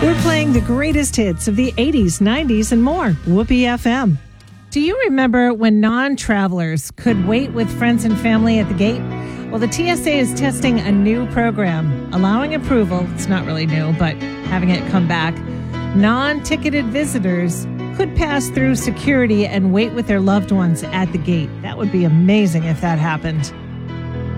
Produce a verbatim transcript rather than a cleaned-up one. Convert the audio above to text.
We're playing the greatest hits of the eighties, nineties, and more. Whoopee F M. Do you remember when non-travelers could wait with friends and family at the gate? Well, the T S A is testing a new program, allowing approval. It's not really new, but having it come back. Non-ticketed visitors could pass through security and wait with their loved ones at the gate. That would be amazing if that happened.